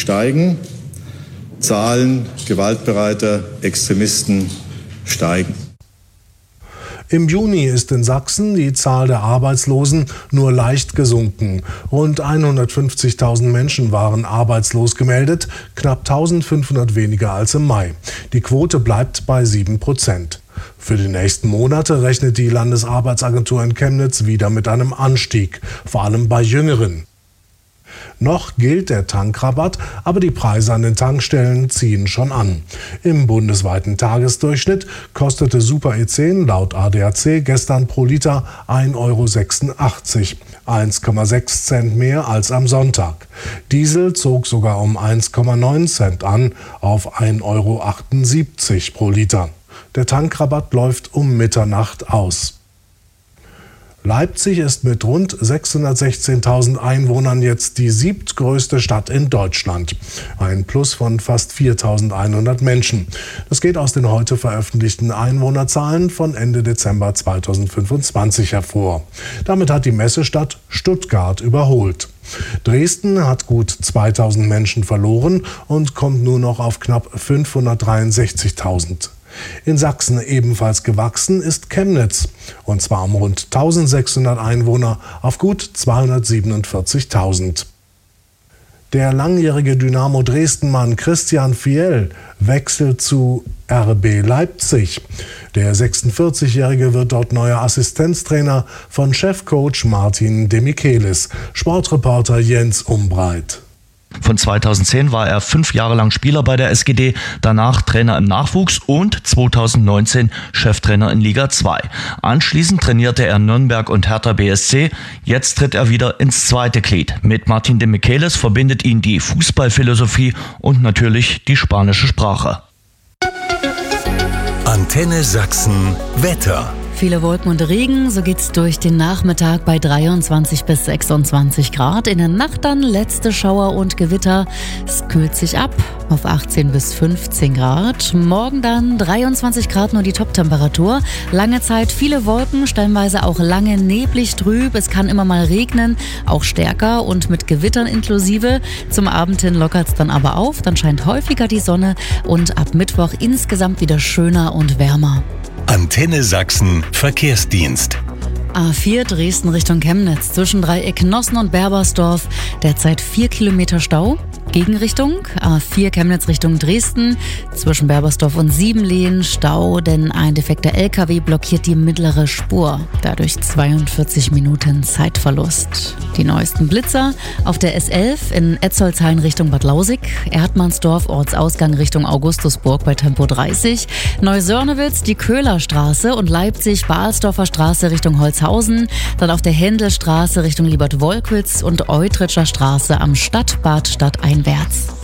steigen. Zahlen gewaltbereiter Extremisten steigen. Im Juni ist in Sachsen die Zahl der Arbeitslosen nur leicht gesunken. Rund 150.000 Menschen waren arbeitslos gemeldet, knapp 1.500 weniger als im Mai. Die Quote bleibt bei 7%. Für die nächsten Monate rechnet die Landesarbeitsagentur in Chemnitz wieder mit einem Anstieg, vor allem bei Jüngeren. Noch gilt der Tankrabatt, aber die Preise an den Tankstellen ziehen schon an. Im bundesweiten Tagesdurchschnitt kostete Super E10 laut ADAC gestern pro Liter 1,86 €, 1,6 Cent mehr als am Sonntag. Diesel zog sogar um 1,9 Cent an auf 1,78 € pro Liter. Der Tankrabatt läuft um Mitternacht aus. Leipzig ist mit rund 616.000 Einwohnern jetzt die siebtgrößte Stadt in Deutschland. Ein Plus von fast 4.100 Menschen. Das geht aus den heute veröffentlichten Einwohnerzahlen von Ende Dezember 2025 hervor. Damit hat die Messestadt Stuttgart überholt. Dresden hat gut 2.000 Menschen verloren und kommt nur noch auf knapp 563.000. In Sachsen ebenfalls gewachsen ist Chemnitz, und zwar um rund 1.600 Einwohner auf gut 247.000. Der langjährige Dynamo Dresden-Mann Christian Fiel wechselt zu RB Leipzig. Der 46-Jährige wird dort neuer Assistenztrainer von Chefcoach Martin de Michelis. Sportreporter Jens Umbreit. Von 2010 war er 5 Jahre lang Spieler bei der SGD, danach Trainer im Nachwuchs und 2019 Cheftrainer in Liga 2. Anschließend trainierte er Nürnberg und Hertha BSC. Jetzt tritt er wieder ins zweite Glied. Mit Martin de Michelis verbindet ihn die Fußballphilosophie und natürlich die spanische Sprache. Antenne Sachsen Wetter. Viele Wolken und Regen, so geht's durch den Nachmittag bei 23 bis 26 Grad. In der Nacht dann letzte Schauer und Gewitter. Es kühlt sich ab auf 18 bis 15 Grad. Morgen dann 23 Grad nur die Toptemperatur. Lange Zeit viele Wolken, stellenweise auch lange neblig trüb. Es kann immer mal regnen, auch stärker und mit Gewittern inklusive. Zum Abend hin lockert's dann aber auf. Dann scheint häufiger die Sonne und ab Mittwoch insgesamt wieder schöner und wärmer. Antenne Sachsen Verkehrsdienst. A4 Dresden Richtung Chemnitz zwischen Dreieck Nossen und Berbersdorf. Derzeit 4 Kilometer Stau. Gegenrichtung A4 Chemnitz Richtung Dresden zwischen Berbersdorf und Siebenlehen Stau, denn ein defekter LKW blockiert die mittlere Spur. Dadurch 42 Minuten Zeitverlust. Die neuesten Blitzer auf der S11 in Etzolshain Richtung Bad Lausig, Erdmannsdorf Ortsausgang Richtung Augustusburg bei Tempo 30, Neusörnewitz die Köhlerstraße und Leipzig-Bahlsdorfer Straße Richtung Holzhausen, dann auf der Händelstraße Richtung Liebert-Wolkwitz und Eutritscher Straße am Stadtbad stadteinwärts.